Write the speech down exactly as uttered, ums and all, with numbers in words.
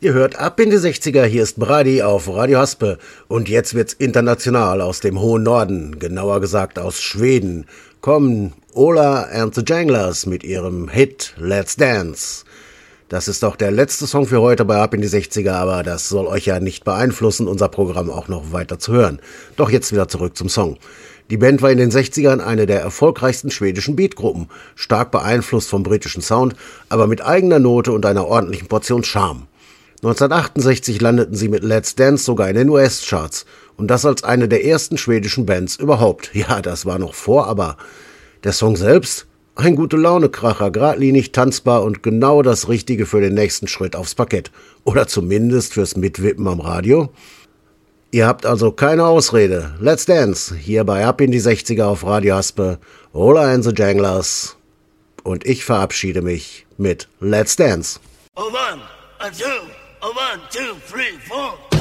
Ihr hört Ab in die sechziger, hier ist Brady auf Radio Haspe. Und jetzt wird's international aus dem hohen Norden, genauer gesagt aus Schweden, kommen Ola and the Janglers mit ihrem Hit Let's Dance. Das ist doch der letzte Song für heute bei Ab in die sechziger, aber das soll euch ja nicht beeinflussen, unser Programm auch noch weiter zu hören. Doch jetzt wieder zurück zum Song. Die Band war in den sechzigern eine der erfolgreichsten schwedischen Beatgruppen, stark beeinflusst vom britischen Sound, aber mit eigener Note und einer ordentlichen Portion Charme. neunzehnhundertachtundsechzig landeten sie mit Let's Dance sogar in den U S-Charts und das als eine der ersten schwedischen Bands überhaupt. Ja, das war noch vor, aber der Song selbst? Ein Gute-Laune-Kracher, geradlinig, tanzbar und genau das Richtige für den nächsten Schritt aufs Parkett. Oder zumindest fürs Mitwippen am Radio. Ihr habt also keine Ausrede. Let's Dance, hier bei Ab in die sechziger auf Radio Haspe, Ola and the Janglers. Und ich verabschiede mich mit Let's Dance. A one, a two, a one, two, three, four.